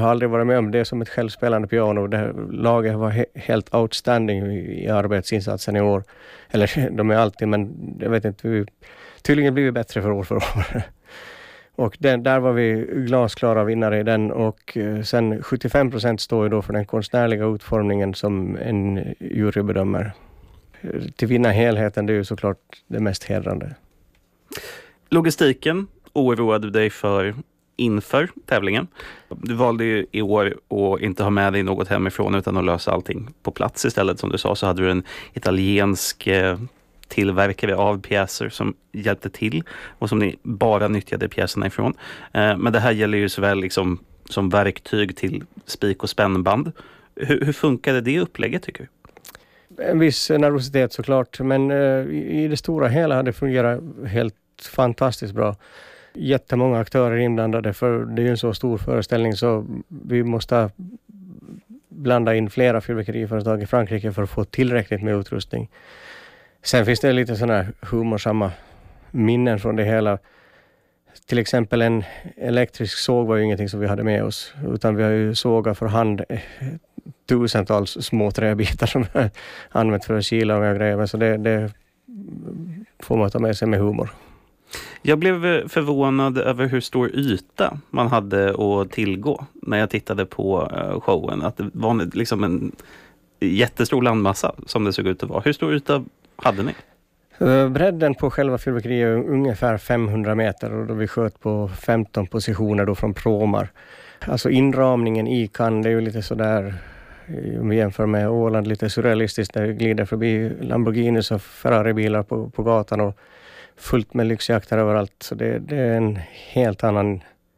har aldrig varit med om det som ett självspelande piano. Det här laget var helt outstanding i arbetsinsatsen i år. Eller de är alltid, men jag vet inte, tydligen blir vi bättre för år. Och där var vi glasklara vinnare i den, och sen 75% står ju då för den konstnärliga utformningen som en jury bedömer. Till vinna helheten, det är ju såklart det mest hedrande. Logistiken oroade du dig för inför tävlingen. Du valde ju i år att inte ha med dig något hemifrån utan att lösa allting på plats istället. Som du sa, så hade du en italiensk tillverkare av pjäser som hjälpte till och som ni bara nyttjade pjäserna ifrån. Men det här gäller ju såväl liksom som verktyg till spik- och spännband. Hur funkade det upplägget, tycker du? En viss nervositet såklart, men i det stora hela hade det fungerat helt fantastiskt bra. Jättemånga aktörer inblandade, för det är ju en så stor föreställning, så vi måste blanda in flera fyrverkeriföretag i Frankrike för att få tillräckligt med utrustning. Sen finns det lite sådana här humorsamma minnen från det hela. Till exempel en elektrisk såg var ju ingenting som vi hade med oss, utan vi har ju sågat för hand tusentals små träbitar som vi har använt för att kila och grejer. Så det får man ta med sig med humor. Jag blev förvånad över hur stor yta man hade att tillgå när jag tittade på showen. Att det var liksom en jättestor landmassa som det såg ut att vara. Hur stor yta hade ni? Bredden på själva fyrverkeriet är ungefär 500 meter, och då vi sköt på 15 positioner då från pråmar. Alltså inramningen i Cannes, det är ju lite sådär, om vi jämför med Åland, lite surrealistiskt. Det glider förbi Lamborghinis och Ferrari-bilar på gatan och fullt med lyxjakter överallt. Så det är en helt annan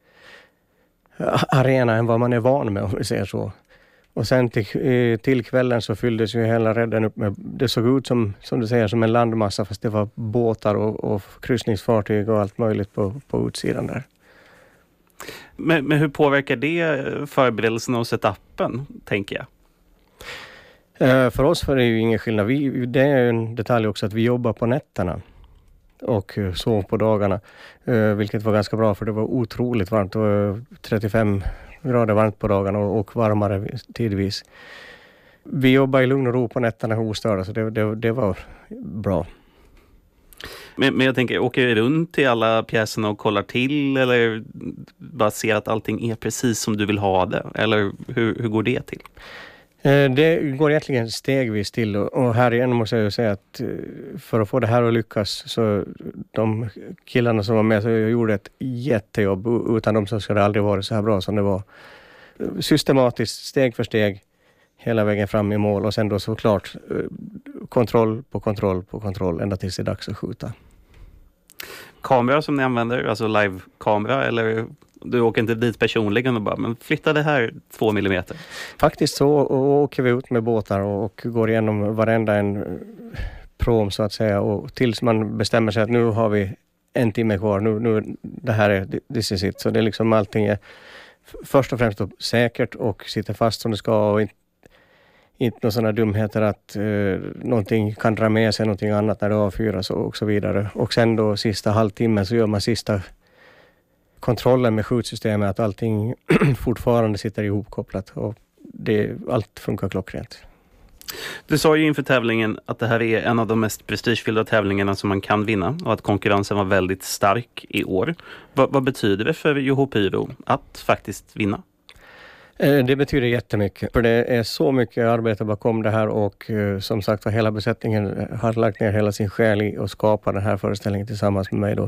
arena än vad man är van med, om vi säger så. Och sen till kvällen så fylldes ju hela redden upp med, det såg ut som du säger, som en landmassa, fast det var båtar och kryssningsfartyg och allt möjligt på utsidan där. Men hur påverkar det förberedelsen och setupen, tänker jag? För oss var det ju ingen skillnad. Det är en detalj också att vi jobbar på nätterna och sov på dagarna, vilket var ganska bra, för det var otroligt varmt. Det var 35 grader varmt på dagarna och varmare tidvis. Vi jobbar i lugn och ro på nätterna ostörda, så det var bra. Men jag tänker, åker du runt till alla pjäserna och kollar till, eller bara ser att allting är precis som du vill ha det? Eller hur går det till? Det går egentligen stegvis till, och här igen måste jag ju säga att för att få det här att lyckas, så de killarna som var med, så gjorde ett jättejobb. Utan dem så skulle det aldrig varit så här bra som det var. Systematiskt, steg för steg, hela vägen fram i mål, och sen då såklart kontroll på kontroll ända tills det är dags att skjuta. Kamera som ni använder, alltså live-kamera, eller du åker inte dit personligen och bara, men flytta det här 2 millimeter? Faktiskt så åker vi ut med båtar och går igenom varenda en prom så att säga, och tills man bestämmer sig att nu har vi 1 timme kvar, nu det här är this is it. Så det är liksom, allting är först och främst säkert och sitter fast som det ska, och inte några sådana dumheter att någonting kan dra med sig någonting annat när det avfyras och så vidare. Och sen då sista halvtimmen så gör man sista kontrollen med skjutsystemet, att allting fortfarande sitter ihopkopplat, och allt funkar klockrent. Du sa ju inför tävlingen att det här är en av de mest prestigefyllda tävlingarna som man kan vinna, och att konkurrensen var väldigt stark i år. Vad betyder det för Juho Pyro att faktiskt vinna? Det betyder jättemycket, för det är så mycket arbete bakom det här, och som sagt, hela besättningen har lagt ner hela sin själ i att skapa den här föreställningen tillsammans med mig då.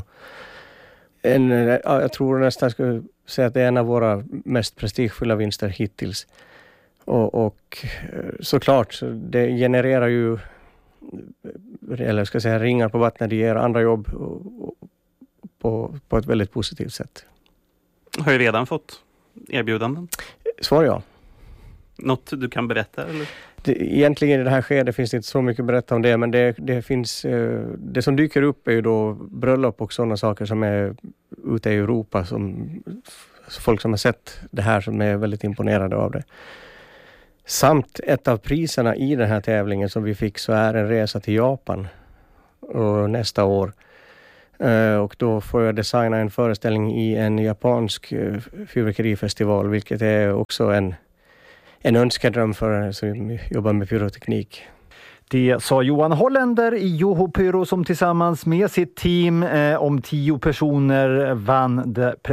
Jag tror nästan skulle säga att det är en av våra mest prestigefulla vinster hittills. Och såklart, det genererar ju, eller ska jag säga, ringar på vattnet, det ger andra jobb på ett väldigt positivt sätt. Har du redan fått erbjudanden? Svar ja. Något du kan berätta, eller? Egentligen i det här skedet finns det inte så mycket att berätta om det, men det finns, det som dyker upp är ju då bröllop och sådana saker som är ute i Europa, som folk som har sett det här som är väldigt imponerade av det. Samt ett av priserna i den här tävlingen som vi fick, så är en resa till Japan och nästa år. Och då får jag designa en föreställning i en japansk fyrverkerifestival, vilket är också en önskedröm för en som jobbar med pyroteknik. Det sa Johan Holländer i Joho Pyro som tillsammans med sitt team om 10 personer vann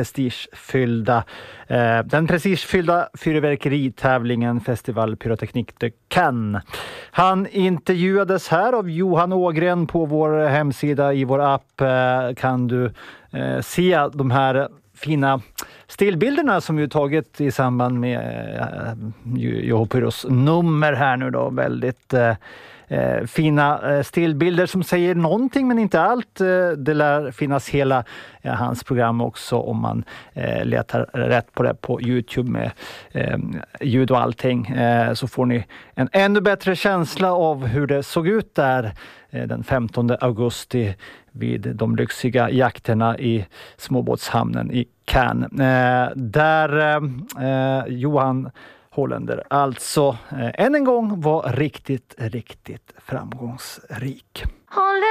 den prestigefyllda fyrverkeritävlingen Festival Pyroteknik de Cannes. Han intervjuades här av Johan Ågren på vår hemsida. I vår app kan du se de här fina stillbilderna som vi tagit i samband med Joho Pyros nummer här nu då. Väldigt fina stillbilder som säger någonting men inte allt. Det lär finnas hela hans program också om man letar rätt på det på YouTube med ljud och allting. Så får ni en ännu bättre känsla av hur det såg ut där den 15 augusti vid de lyxiga jakterna i småbåtshamnen i Cannes. Där Johan Holländer alltså än en gång var riktigt framgångsrik.